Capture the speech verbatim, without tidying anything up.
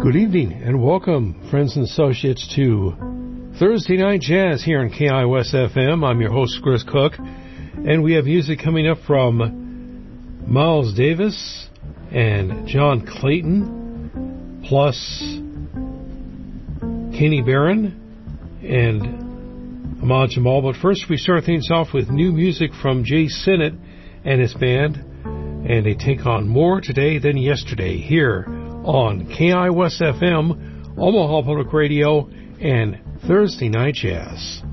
Good evening and welcome, friends and associates, to Thursday Night Jazz here on K I O S F M. I'm your host, Chris Cook, and we have music coming up from Miles Davis and John Clayton, plus Kenny Barron and Ahmad Jamal. But first, we start things off with new music from Jay Sennett and his band, and they take on More Today Than Yesterday here on K I O S F M, Omaha Public Radio, and Thursday Night Jazz.